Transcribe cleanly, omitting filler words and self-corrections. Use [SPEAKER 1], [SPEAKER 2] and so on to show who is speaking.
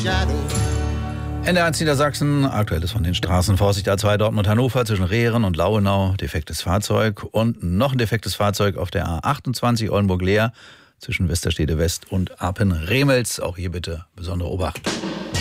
[SPEAKER 1] NDR1 Niedersachsen, aktuelles von den Straßen. Vorsicht A2 Dortmund-Hannover zwischen Rehren und Lauenau, defektes Fahrzeug. Und noch ein defektes Fahrzeug auf der A28 Oldenburg-Leer zwischen Westerstede West und Apen-Remels. Auch hier bitte besondere Obacht.